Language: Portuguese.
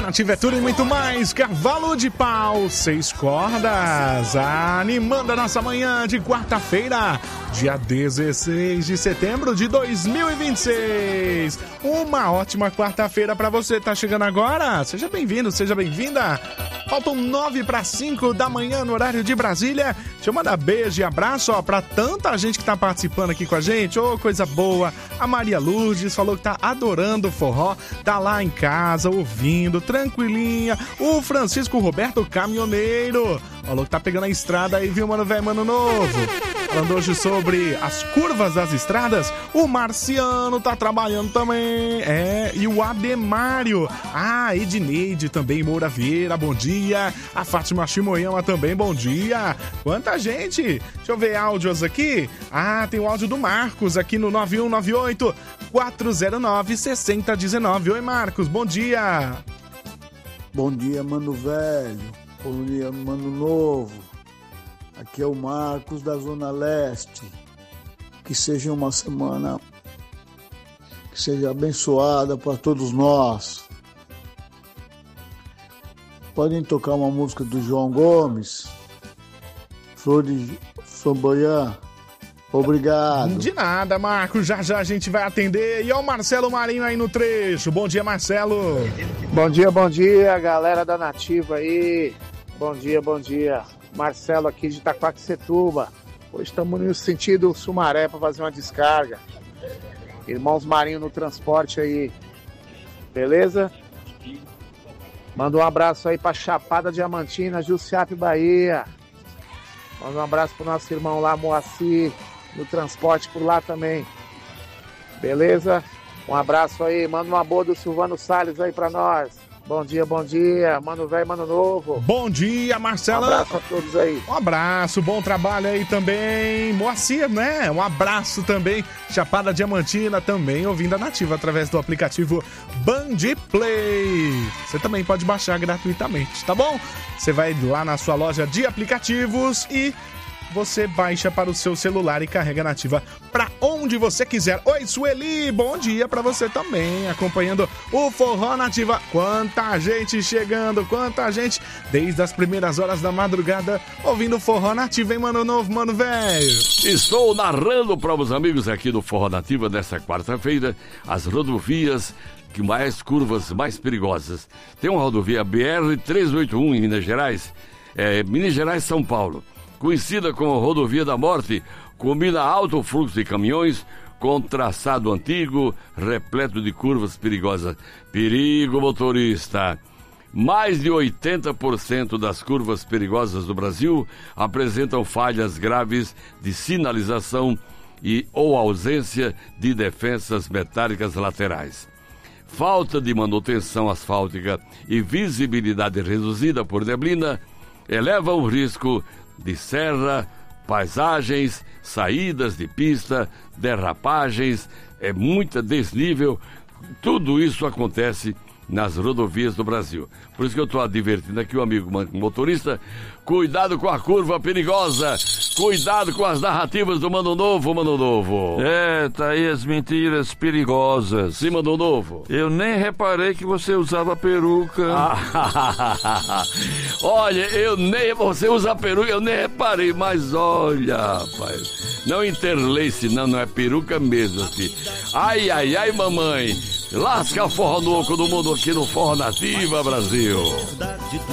Nativa é tudo e muito mais. Cavalo de pau, 6 cordas, animando a nossa manhã de quarta-feira, dia 16 de setembro de 2026. Uma ótima quarta-feira pra você. Tá chegando agora? Seja bem-vindo, seja bem-vinda. Faltam 9:05 da manhã no horário de Brasília. Deixa eu mandar beijo e abraço, ó, pra tanta gente que tá participando aqui com a gente. Ô, coisa boa. A Maria Lourdes falou que tá adorando o forró, tá lá em casa, ouvindo, tranquilinha. O Francisco Roberto Caminhoneiro falou que tá pegando a estrada aí, viu, mano velho, mano novo. Falando hoje sobre as curvas das estradas, o Marciano tá trabalhando também. E o Ademário. A Edneide também, Moura Vieira, bom dia. A Fátima Shimoyama também, bom dia. Quanta gente. Deixa eu ver áudios aqui. Tem o áudio do Marcos aqui no 9198-409-6019. Oi, Marcos, bom dia. Bom dia, mano velho. Bom dia, mano novo. Aqui é o Marcos da Zona Leste. Que seja uma semana que seja abençoada para todos nós. Podem tocar uma música do João Gomes, Flor de Flamboyant. Obrigado. De nada, Marcos. Já já a gente vai atender. E ó, o Marcelo Marinho aí no trecho. Bom dia, Marcelo. Bom dia, galera da Nativa aí. Bom dia. Marcelo aqui de Itaquaquecetuba. Hoje estamos no sentido Sumaré para fazer uma descarga. Irmãos Marinho no transporte aí. Beleza? Manda um abraço aí para Chapada Diamantina, Jussiape, Bahia. Manda um abraço pro nosso irmão lá, Moacir, no transporte por lá também. Beleza? Um abraço aí. Manda uma boa do Silvano Salles aí para nós. Bom dia, mano velho, mano novo. Bom dia, Marcelo. Um abraço a todos aí. Um abraço, bom trabalho aí também. Moacir, né? Um abraço também. Chapada Diamantina também, ouvindo a Nativa através do aplicativo Band Play. Você também pode baixar gratuitamente, tá bom? Você vai lá na sua loja de aplicativos e você baixa para o seu celular e carrega a Nativa para onde você quiser. Oi, Sueli, bom dia para você também, acompanhando o Forró Nativa. Quanta gente chegando, quanta gente desde as primeiras horas da madrugada ouvindo o Forró Nativa, hein, mano novo, mano velho? Estou narrando para os amigos aqui do Forró Nativa nessa quarta-feira as rodovias que mais curvas, mais perigosas. Tem uma rodovia BR-381 em Minas Gerais, Minas Gerais, São Paulo. Conhecida como Rodovia da Morte, combina alto fluxo de caminhões com traçado antigo, repleto de curvas perigosas. Perigo, motorista! Mais de 80% das curvas perigosas do Brasil apresentam falhas graves de sinalização ou ausência de defensas metálicas laterais. Falta de manutenção asfáltica e visibilidade reduzida por neblina elevam o risco de serra, paisagens, saídas de pista, derrapagens, muita desnível. Tudo isso acontece nas rodovias do Brasil. Por isso que eu estou advertindo aqui o amigo motorista, cuidado com a curva perigosa, cuidado com as narrativas do Mano Novo, Mano Novo. Tá aí as mentiras perigosas. Sim, Mano Novo. Eu nem reparei que você usava peruca. Olha, você usa peruca, eu nem reparei, mas olha, rapaz, não interlace, não é peruca mesmo, assim. Ai, mamãe. Lasca forró no oco do mundo aqui no Forró Nativa, Brasil.